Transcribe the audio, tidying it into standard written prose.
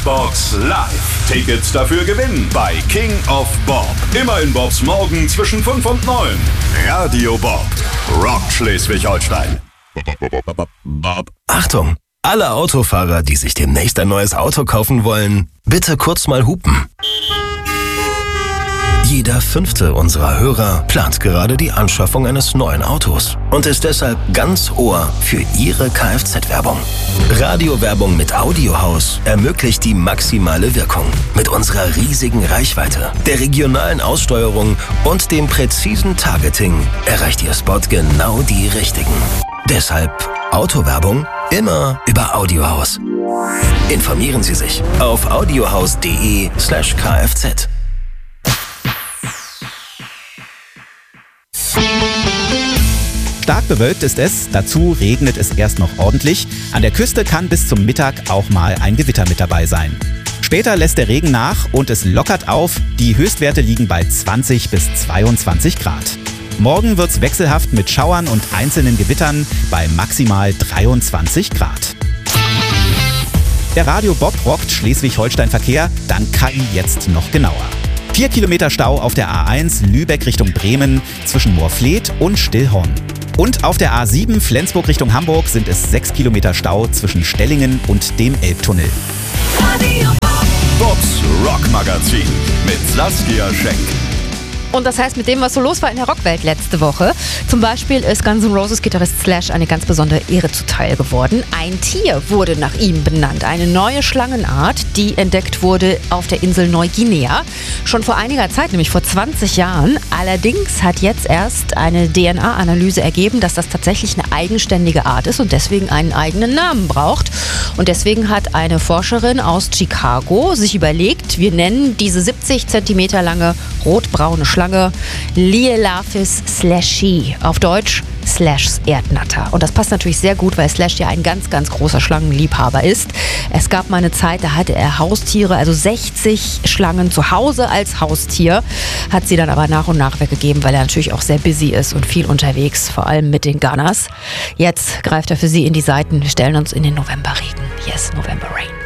Box live. Tickets dafür gewinnen bei King of Bob. Immer in Bobs Morgen zwischen 5 und 9. Radio Bob rockt Schleswig-Holstein. Achtung! Alle Autofahrer, die sich demnächst ein neues Auto kaufen wollen, bitte kurz mal hupen. Jeder 5. unserer Hörer plant gerade die Anschaffung eines neuen Autos und ist deshalb ganz Ohr für Ihre Kfz-Werbung. Radiowerbung mit Audiohaus ermöglicht die maximale Wirkung. Mit unserer riesigen Reichweite, der regionalen Aussteuerung und dem präzisen Targeting erreicht Ihr Spot genau die Richtigen. Deshalb Autowerbung immer über Audiohaus. Informieren Sie sich auf audiohaus.de/kfz. Stark bewölkt ist es, dazu regnet es erst noch ordentlich. An der Küste kann bis zum Mittag auch mal ein Gewitter mit dabei sein. Später lässt der Regen nach und es lockert auf. Die Höchstwerte liegen bei 20 bis 22 Grad. Morgen wird's wechselhaft mit Schauern und einzelnen Gewittern bei maximal 23 Grad. Der Radio Bob rockt Schleswig-Holstein-Verkehr, dann KI jetzt noch genauer. 4 Kilometer Stau auf der A1 Lübeck Richtung Bremen zwischen Moorfleet und Stillhorn. Und auf der A7 Flensburg Richtung Hamburg sind es 6 Kilometer Stau zwischen Stellingen und dem Elbtunnel. Radio Bobs Rockmagazin mit Saskia Schenk. Und das heißt, mit dem, was so los war in der Rockwelt letzte Woche, zum Beispiel ist Guns N' Roses Gitarrist Slash eine ganz besondere Ehre zuteil geworden. Ein Tier wurde nach ihm benannt, eine neue Schlangenart, die entdeckt wurde auf der Insel Neuguinea. Schon vor einiger Zeit, nämlich vor 20 Jahren. Allerdings hat jetzt erst eine DNA-Analyse ergeben, dass das tatsächlich eine eigenständige Art ist und deswegen einen eigenen Namen braucht. Und deswegen hat eine Forscherin aus Chicago sich überlegt, wir nennen diese 70 Zentimeter lange rotbraune Schlange Lielaphis slashy, auf Deutsch Slashs Erdnatter. Und das passt natürlich sehr gut, weil Slash ja ein ganz, ganz großer Schlangenliebhaber ist. Es gab mal eine Zeit, da hatte er Haustiere, also 60 Schlangen zu Hause als Haustier, hat sie dann aber nach und nach weggegeben, weil er natürlich auch sehr busy ist und viel unterwegs, vor allem mit den Gunners. Jetzt greift er für sie in die Seiten. Wir stellen uns in den Novemberregen. Yes, November Rain.